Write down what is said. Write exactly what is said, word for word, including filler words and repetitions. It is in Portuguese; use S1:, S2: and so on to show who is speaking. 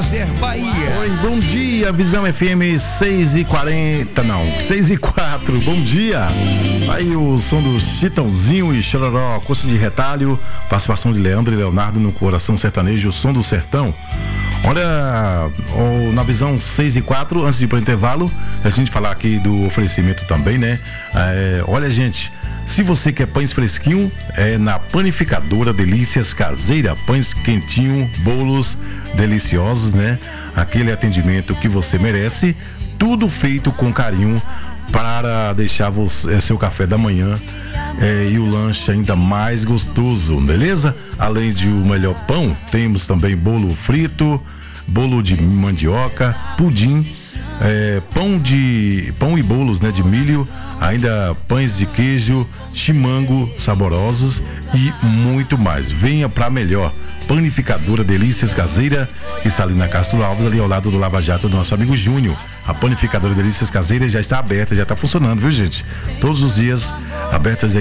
S1: Casé Bahia.
S2: Oi, bom dia, Visão F M seis e quarenta, não, seis e quatro, bom dia. Aí o som do Chitãozinho e Chororó, curso de retalho, participação de Leandro e Leonardo no Coração Sertanejo, o som do sertão. Olha, oh, na Visão seis e quatro, antes de ir para o intervalo, a gente falar aqui do oferecimento também, né? É, olha, gente, se você quer pães fresquinho, é na Panificadora Delícias Caseira, pães quentinho, bolos deliciosos, né? Aquele atendimento que você merece, tudo feito com carinho para deixar você, seu café da manhã é, e o lanche ainda mais gostoso, beleza? Além de o melhor pão, temos também bolo frito, bolo de mandioca, pudim, é, pão de pão e bolos, né, de milho, ainda pães de queijo, chimango saborosos e muito mais. Venha pra melhor. Panificadora Delícias Caseira, que está ali na Castro Alves, ali ao lado do Lava Jato do nosso amigo Júnior. A Panificadora Delícias Caseira já está aberta, já está funcionando, viu, gente? Todos os dias abertas aí